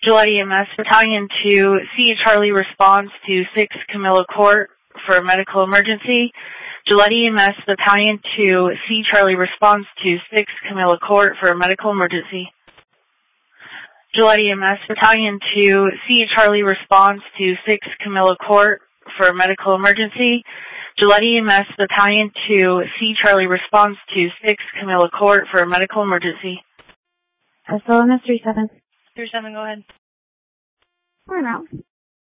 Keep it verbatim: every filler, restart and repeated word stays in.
Gillette E M S, Battalion two, C Charlie responds to six Camilla Court for a medical emergency. Gillette E M S, Battalion two, C Charlie responds to six Camilla Court for a medical emergency. Gillette E M S, Battalion two, C Charlie responds to six Camilla Court for a medical emergency. Gillette E M S, Battalion two, C Charlie responds to six Camilla Court for a medical emergency. S L M S three seven. three seven, go ahead. We're out.